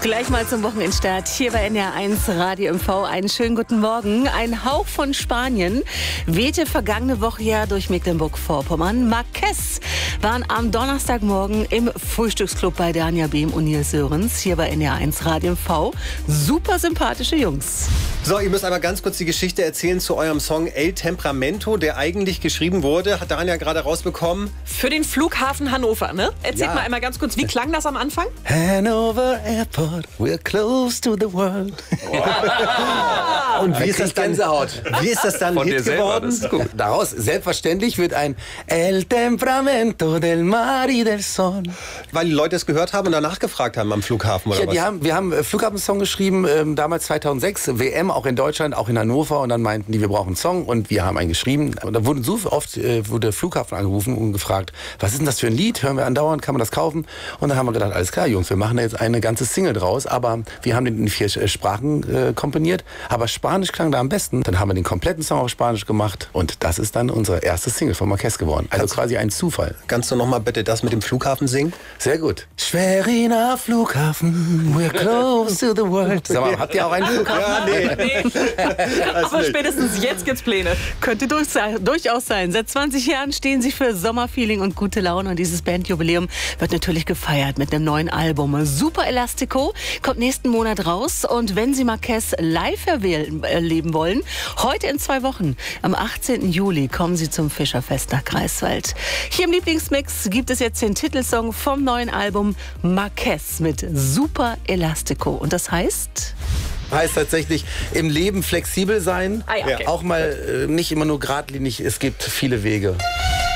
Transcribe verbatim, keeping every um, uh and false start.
Gleich mal zum Wochenendstart hier bei N R eins Radio M V. Einen schönen guten Morgen. Ein Hauch von Spanien wehte vergangene Woche ja durch Mecklenburg-Vorpommern. Marquez waren am Donnerstagmorgen im Frühstücksclub bei Dania Behm und Nils Sörens hier bei N R eins Radio M V. Super sympathische Jungs. So, ihr müsst einmal ganz kurz die Geschichte erzählen zu eurem Song El Temperamento, der eigentlich geschrieben wurde, hat Dania gerade rausbekommen. Für den Flughafen Hannover, ne? Erzählt Ja. mal einmal ganz kurz, wie klang das am Anfang? Hanover Airport, we're close to the world. Und wie ist, das dann, Gänsehaut. wie ist das dann Von Hit dir selber, geworden? das ist gut. Daraus selbstverständlich wird ein El Temperamento del mar y del sol. Weil die Leute es gehört haben und danach gefragt haben am Flughafen oder Ja, die was? haben, wir haben einen Flughafensong geschrieben, ähm, damals zweitausendsechs, W M, auch in Deutschland, auch in Hannover. Und dann meinten die, wir brauchen einen Song und wir haben einen geschrieben. Und da wurden so oft, äh, wurde der Flughafen angerufen und gefragt, was ist denn das für ein Lied? Hören wir andauernd, kann man das kaufen? Und dann haben wir gedacht, alles klar, Jungs, wir machen da jetzt eine ganze Single draus. Aber wir haben den in vier äh, Sprachen äh, komponiert. Aber Spanisch klang da am besten. Dann haben wir den kompletten Song auf Spanisch gemacht. Und das ist dann unsere erste Single von Marquez geworden. Also Kannst- quasi ein Zufall. Kannst du noch mal bitte das mit dem Flughafen singen? Sehr gut. Schweriner Flughafen, we're close to the world. Sag mal, habt ihr auch einen Flughafen? Ja, nee. Aber spätestens jetzt gibt's Pläne. Könnte durch, durchaus sein. Seit zwanzig Jahren stehen sie für Sommerfeeling und gute Laune. Und dieses Bandjubiläum wird natürlich gefeiert mit einem neuen Album. Super Elastico kommt nächsten Monat raus. Und wenn Sie Marquez live erwählen- erleben wollen, heute in zwei Wochen, am achtzehnten Juli, kommen Sie zum Fischerfest nach Greifswald. Hier im Lieblingsmix gibt es jetzt den Titelsong vom neuen Album Marquez mit Super Elastico. Und das heißt... Heißt tatsächlich im Leben flexibel sein. Ah ja, okay. Auch mal äh, nicht immer nur geradlinig, es gibt viele Wege.